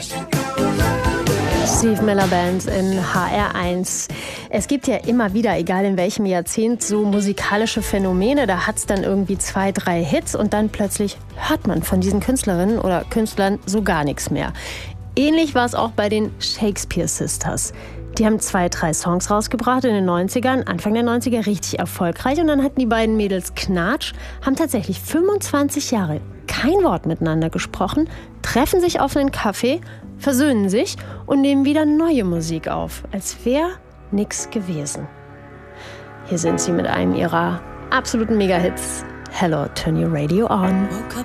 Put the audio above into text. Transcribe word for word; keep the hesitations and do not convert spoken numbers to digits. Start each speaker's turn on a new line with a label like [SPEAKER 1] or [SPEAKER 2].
[SPEAKER 1] Steve Miller Band in H R eins. Es gibt ja immer wieder, egal in welchem Jahrzehnt, so musikalische Phänomene. Da hat es dann irgendwie zwei, drei Hits und dann plötzlich hört man von diesen Künstlerinnen oder Künstlern so gar nichts mehr. Ähnlich war es auch bei den Shakespeare Sisters. Die haben zwei, drei Songs rausgebracht in den neunzigern, Anfang der neunziger, richtig erfolgreich. Und dann hatten die beiden Mädels Knatsch, haben tatsächlich fünfundzwanzig Jahre kein Wort miteinander gesprochen, treffen sich auf einen Kaffee, versöhnen sich und nehmen wieder neue Musik auf, als wäre nichts gewesen. Hier sind sie mit einem ihrer absoluten Mega-Hits. Hello, turn your radio on.